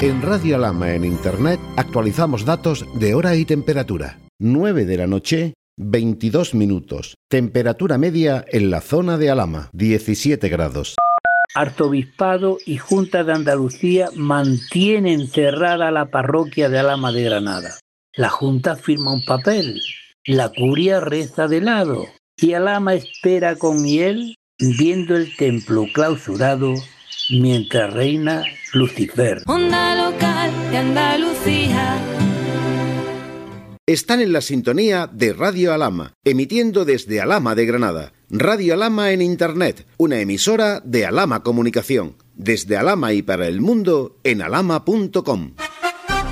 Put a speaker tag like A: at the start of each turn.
A: En Radio Alhama en Internet actualizamos datos de hora y temperatura. 9 de la noche, 22 minutos. Temperatura media en la zona de Alhama, 17 grados.
B: Arzobispado y Junta de Andalucía mantienen cerrada la parroquia de Alhama de Granada. La Junta firma un papel, la curia reza de lado y Alhama espera con hiel viendo el templo clausurado mientras reina Lucifer.
C: Onda local de Andalucía.
A: Están en la sintonía de Radio Alhama, emitiendo desde Alhama de Granada. Radio Alhama en Internet, una emisora de Alhama Comunicación. Desde Alhama y para el mundo en alhama.com.